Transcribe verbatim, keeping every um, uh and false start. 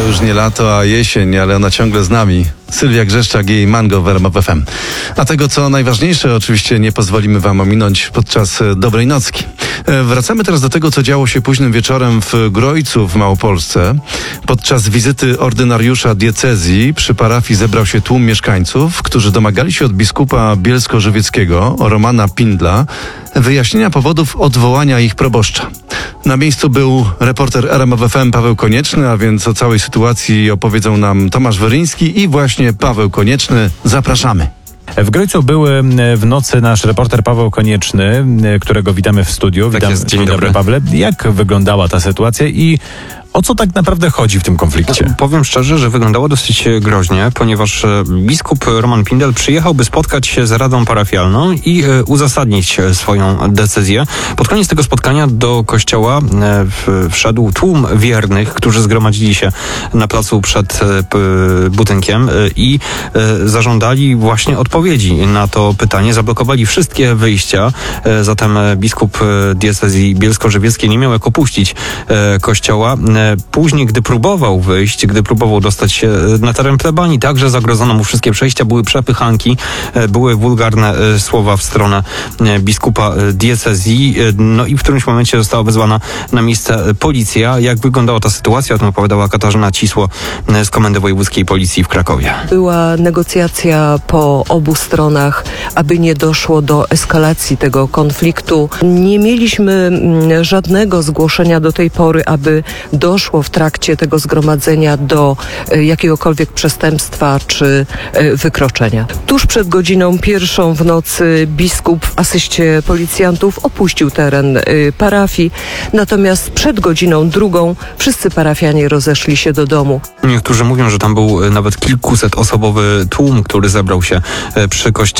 już nie lato, a jesień, ale ona ciągle z nami. Sylwia Grzeszczak i Mango w R M F F M. A tego, co najważniejsze, oczywiście nie pozwolimy wam ominąć podczas dobrej nocki. Wracamy teraz do tego, co działo się późnym wieczorem w Grojcu w Małopolsce. Podczas wizyty ordynariusza diecezji przy parafii zebrał się tłum mieszkańców, którzy domagali się od biskupa bielsko-żywieckiego, Romana Pindla, wyjaśnienia powodów odwołania ich proboszcza. Na miejscu był reporter R M F F M Paweł Konieczny, a więc o całej sytuacji opowiedzą nam Tomasz Weryński i właśnie Paweł Konieczny. Zapraszamy. W Grojcu był w nocy nasz reporter Paweł Konieczny, którego witamy w studiu. Tak Witam, jest, dzień dzień dobry, dobry. Pawle. Jak wyglądała ta sytuacja i o co tak naprawdę chodzi w tym konflikcie? Powiem szczerze, że wyglądało dosyć groźnie, ponieważ biskup Roman Pindel przyjechał, by spotkać się z Radą Parafialną i uzasadnić swoją decyzję. Pod koniec tego spotkania do kościoła wszedł tłum wiernych, którzy zgromadzili się na placu przed budynkiem i zażądali właśnie odpowiedzi na to pytanie. Zablokowali wszystkie wyjścia, zatem biskup diecezji bielsko-żywieckiej nie miał jak opuścić kościoła. Później, gdy próbował wyjść, gdy próbował dostać się na teren plebanii, także zagrodzono mu wszystkie przejścia, były przepychanki, były wulgarne słowa w stronę biskupa diecezji, no i w którymś momencie została wezwana na miejsce policja. Jak wyglądała ta sytuacja, o tym opowiadała Katarzyna Cisło z Komendy Wojewódzkiej Policji w Krakowie. Była negocjacja po obu stronach, aby nie doszło do eskalacji tego konfliktu. Nie mieliśmy żadnego zgłoszenia do tej pory, aby doszło w trakcie tego zgromadzenia do jakiegokolwiek przestępstwa czy wykroczenia. Tuż przed godziną pierwszą w nocy biskup w asyście policjantów opuścił teren parafii, natomiast przed godziną drugą wszyscy parafianie rozeszli się do domu. Niektórzy mówią, że tam był nawet kilkusetosobowy tłum, który zebrał się przy kościele.